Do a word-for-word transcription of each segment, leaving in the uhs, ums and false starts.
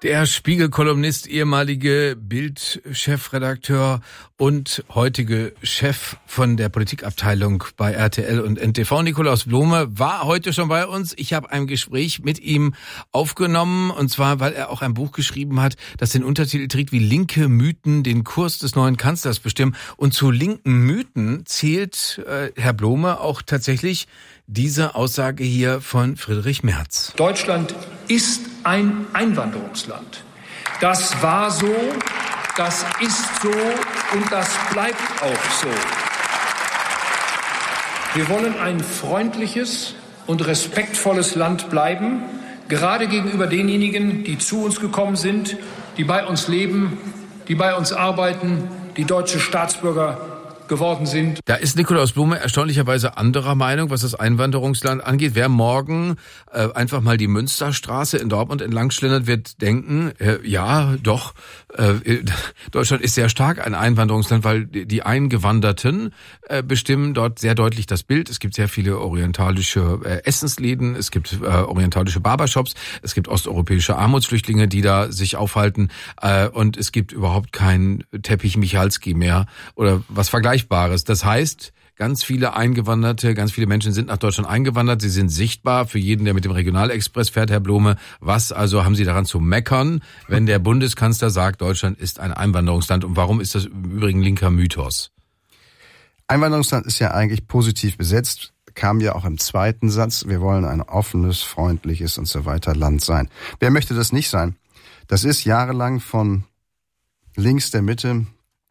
Der Spiegel-Kolumnist, ehemalige Bild-Chefredakteur und heutige Chef von der Politikabteilung bei R T L und N T V, Nikolaus Blome, war heute schon bei uns. Ich habe ein Gespräch mit ihm aufgenommen, und zwar, weil er auch ein Buch geschrieben hat, das den Untertitel trägt, wie linke Mythen den Kurs des neuen Kanzlers bestimmen. Und zu linken Mythen zählt äh, Herr Blome auch tatsächlich diese Aussage hier von Friedrich Merz. Deutschland ist ein Einwanderungsland. Das war so, das ist so und das bleibt auch so. Wir wollen ein freundliches und respektvolles Land bleiben, gerade gegenüber denjenigen, die zu uns gekommen sind, die bei uns leben, die bei uns arbeiten, die deutsche Staatsbürger geworden sind. Da ist Nikolaus Blome erstaunlicherweise anderer Meinung, was das Einwanderungsland angeht. Wer morgen äh, einfach mal die Münsterstraße in Dortmund entlang schlendert, wird denken, äh, ja, doch, äh, Deutschland ist sehr stark ein Einwanderungsland, weil die Eingewanderten äh, bestimmen dort sehr deutlich das Bild. Es gibt sehr viele orientalische äh, Essensläden, es gibt äh, orientalische Barbershops, es gibt osteuropäische Armutsflüchtlinge, die da sich aufhalten, äh, und es gibt überhaupt keinen Teppich Michalski mehr oder was vergleichbares. Das heißt, ganz viele Eingewanderte, ganz viele Menschen sind nach Deutschland eingewandert. Sie sind sichtbar für jeden, der mit dem Regionalexpress fährt, Herr Blome. Was also haben Sie daran zu meckern, wenn der Bundeskanzler sagt, Deutschland ist ein Einwanderungsland? Und warum ist das im Übrigen linker Mythos? Einwanderungsland ist ja eigentlich positiv besetzt, kam ja auch im zweiten Satz. Wir wollen ein offenes, freundliches und so weiter Land sein. Wer möchte das nicht sein? Das ist jahrelang von links der Mitte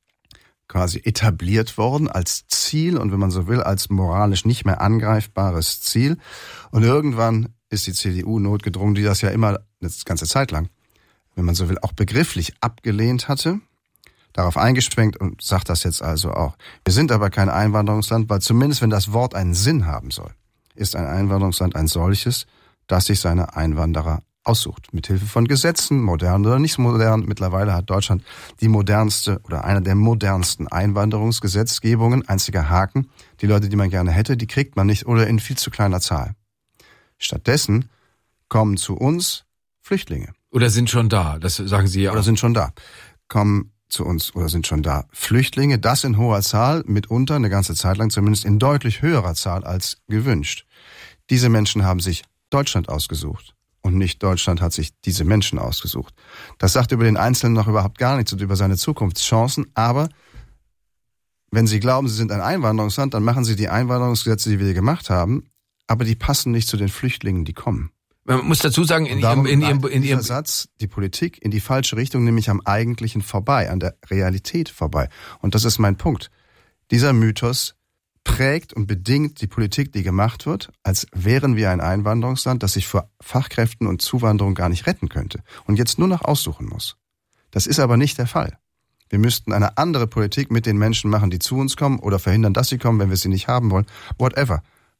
quasi etabliert worden als Ziel und, wenn man so will, als moralisch nicht mehr angreifbares Ziel. Und irgendwann ist die C D U notgedrungen, die das ja immer eine ganze Zeit lang, wenn man so will, auch begrifflich abgelehnt hatte, darauf eingeschwenkt und sagt das jetzt also auch. Wir sind aber kein Einwanderungsland, weil zumindest, wenn das Wort einen Sinn haben soll, ist ein Einwanderungsland ein solches, das sich seine Einwanderer aussucht. Mithilfe von Gesetzen, modern oder nicht modern. Mittlerweile hat Deutschland die modernste oder eine der modernsten Einwanderungsgesetzgebungen. Einziger Haken: die Leute, die man gerne hätte, die kriegt man nicht oder in viel zu kleiner Zahl. Stattdessen kommen zu uns Flüchtlinge. Oder sind schon da, das sagen Sie ja auch. Oder sind schon da. Kommen zu uns oder sind schon da Flüchtlinge, das in hoher Zahl, mitunter eine ganze Zeit lang zumindest in deutlich höherer Zahl als gewünscht. Diese Menschen haben sich Deutschland ausgesucht. Und nicht Deutschland hat sich diese Menschen ausgesucht. Das sagt über den Einzelnen noch überhaupt gar nichts und über seine Zukunftschancen. Aber wenn Sie glauben, Sie sind ein Einwanderungsland, dann machen Sie die Einwanderungsgesetze, die wir gemacht haben, aber die passen nicht zu den Flüchtlingen, die kommen. Man muss dazu sagen, in Ihrem, in Ihrem, in Ihrem Satz die Politik in die falsche Richtung, nämlich am Eigentlichen vorbei, an der Realität vorbei. Und das ist mein Punkt. Dieser Mythos prägt und bedingt die Politik, die gemacht wird, als wären wir ein Einwanderungsland, das sich vor Fachkräften und Zuwanderung gar nicht retten könnte und jetzt nur noch aussuchen muss. Das ist aber nicht der Fall. Wir müssten eine andere Politik mit den Menschen machen, die zu uns kommen, oder verhindern, dass sie kommen, wenn wir sie nicht haben wollen, whatever.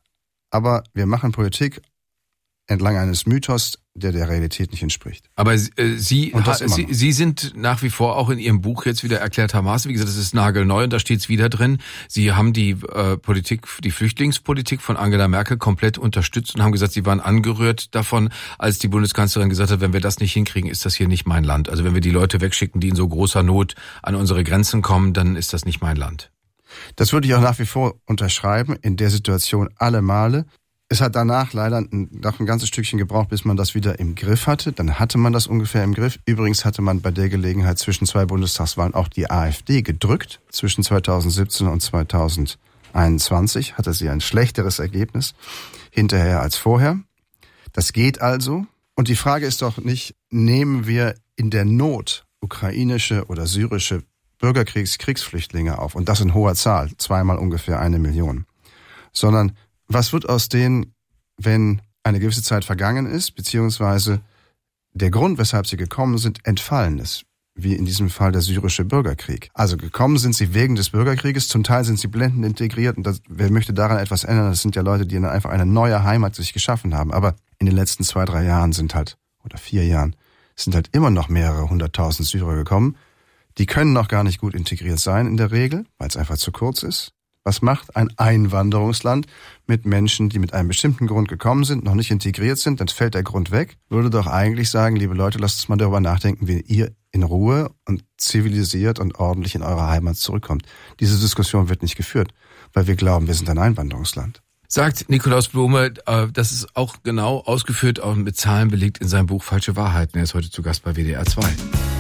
Aber wir machen Politik entlang eines Mythos, der der Realität nicht entspricht. Aber äh, Sie, ha, Sie, Sie sind nach wie vor auch in Ihrem Buch jetzt wieder erklärtermaßen, wie gesagt, das ist nagelneu und da steht es wieder drin, Sie haben die äh, Politik, die Flüchtlingspolitik von Angela Merkel komplett unterstützt und haben gesagt, Sie waren angerührt davon, als die Bundeskanzlerin gesagt hat, wenn wir das nicht hinkriegen, ist das hier nicht mein Land. Also wenn wir die Leute wegschicken, die in so großer Not an unsere Grenzen kommen, dann ist das nicht mein Land. Das würde ich auch nach wie vor unterschreiben, in der Situation alle Male. Es hat danach leider noch ein ganzes Stückchen gebraucht, bis man das wieder im Griff hatte. Dann hatte man das ungefähr im Griff. Übrigens hatte man bei der Gelegenheit zwischen zwei Bundestagswahlen auch die AfD gedrückt. Zwischen zweitausendsiebzehn und zweitausendeinundzwanzig hatte sie ein schlechteres Ergebnis hinterher als vorher. Das geht also. Und die Frage ist doch nicht, nehmen wir in der Not ukrainische oder syrische Bürgerkriegs-, Kriegsflüchtlinge auf, und das in hoher Zahl, zweimal ungefähr eine Million, sondern was wird aus denen, wenn eine gewisse Zeit vergangen ist, beziehungsweise der Grund, weshalb sie gekommen sind, entfallen ist, wie in diesem Fall der syrische Bürgerkrieg. Also gekommen sind sie wegen des Bürgerkrieges, zum Teil sind sie blendend integriert, und das, wer möchte daran etwas ändern? Das sind ja Leute, die dann einfach eine neue Heimat sich geschaffen haben. Aber in den letzten zwei, drei Jahren sind halt, oder vier Jahren, sind halt immer noch mehrere hunderttausend Syrer gekommen. Die können noch gar nicht gut integriert sein in der Regel, weil es einfach zu kurz ist. Was macht ein Einwanderungsland mit Menschen, die mit einem bestimmten Grund gekommen sind, noch nicht integriert sind? Dann fällt der Grund weg. Würde doch eigentlich sagen, liebe Leute, lasst uns mal darüber nachdenken, wie ihr in Ruhe und zivilisiert und ordentlich in eure Heimat zurückkommt. Diese Diskussion wird nicht geführt, weil wir glauben, wir sind ein Einwanderungsland. Sagt Nikolaus Blome, das ist auch genau ausgeführt und mit Zahlen belegt in seinem Buch Falsche Wahrheiten. Er ist heute zu Gast bei W D R zwei.